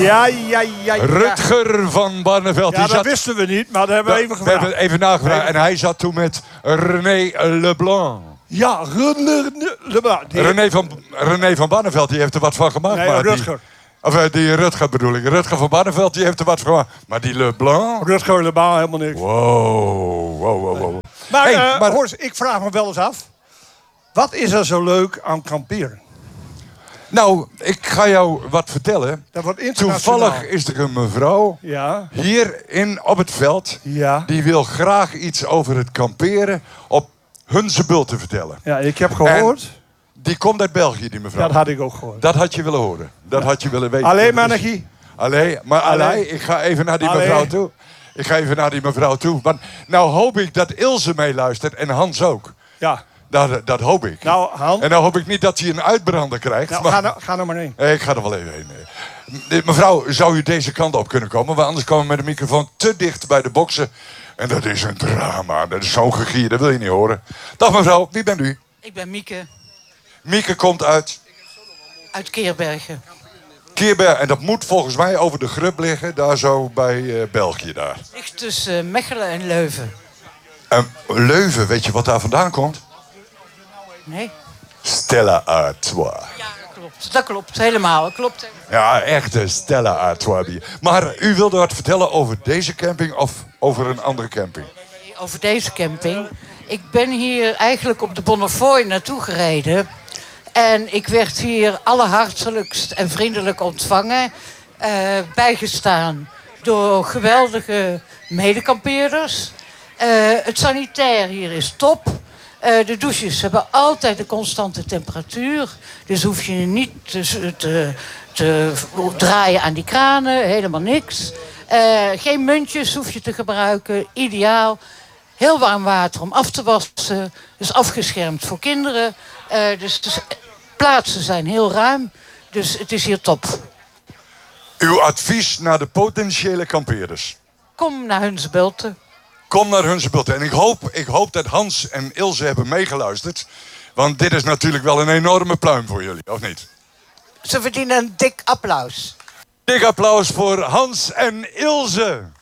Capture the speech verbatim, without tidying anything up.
Ja, ja, ja, ja. Rutger van Barneveld. Ja, die dat zat... wisten we niet, maar dat hebben we we, even we gevraagd. hebben even nagevraagd. En hij zat toen met René Leblanc. Ja, René Leblanc. Die... René van, René van Barneveld, die heeft er wat van gemaakt. Nee, maar Rutger. Die, of uh, die Rutger bedoel ik. Rutger van Barneveld, die heeft er wat van gemaakt. Maar die Leblanc... Rutger Leblanc, helemaal niks. Wow, wow, wow, wow. Maar, Hey, uh, maar... hoor eens, ik vraag me wel eens af. Wat is er zo leuk aan kamperen? Nou, ik ga jou wat vertellen. Dat wordt internationaal. Toevallig is er een mevrouw Ja. hier in, op het veld. Ja. Die wil graag iets over het kamperen op Hunsebult vertellen. Ja, ik heb gehoord. En die komt uit België, die mevrouw. Dat had ik ook gehoord. Dat had je willen horen. Dat had je willen weten. Alleen maar Dus- Negie. Allee, maar Allee. allee, ik ga even naar die Allee. mevrouw toe. Ik ga even naar die mevrouw toe. Want nou hoop ik dat Ilse meeluistert en Hans ook. Ja. Dat, dat hoop ik. Nou, Han. En dan hoop ik niet dat hij een uitbrander krijgt. Nou, maar... ga, nou, ga nou maar heen. Nee, ik ga er wel even heen. nee. Mevrouw, zou u deze kant op kunnen komen? Want anders komen we met de microfoon te dicht bij de boksen. En dat is een drama. Dat is zo'n gegier, dat wil je niet horen. Dag mevrouw, wie bent u? Ik ben Mieke Mieke komt uit uit Keerbergen. Keerberg. En dat moet volgens mij over de Grub liggen. Daar zo bij uh, België daar. Ligt tussen Mechelen en Leuven. En Leuven, weet je wat daar vandaan komt? Nee? Stella Artois. Ja, dat klopt. Dat klopt, helemaal. Klopt. Ja, echte Stella Artois. Maar u wilde wat vertellen over deze camping of over een andere camping? Over deze camping. Ik ben hier eigenlijk op de Bonnefoy naartoe gereden. En ik werd hier allerhartelijkst en vriendelijk ontvangen. Uh, bijgestaan door geweldige medekampeerders. Uh, het sanitair hier is top. Uh, de douches hebben altijd een constante temperatuur. Dus hoef je niet te, te, te draaien aan die kranen. Helemaal niks. Uh, geen muntjes hoef je te gebruiken. Ideaal. Heel warm water om af te wassen. Dus afgeschermd voor kinderen. Uh, dus de plaatsen zijn heel ruim. Dus het is hier top. Uw advies naar de potentiële kampeerders? Kom naar Hunsebulten. Kom naar Hunsebulten. En ik hoop, ik hoop dat Hans en Ilse hebben meegeluisterd. Want dit is natuurlijk wel een enorme pluim voor jullie, of niet? Ze verdienen een dik applaus. Dik applaus voor Hans en Ilse.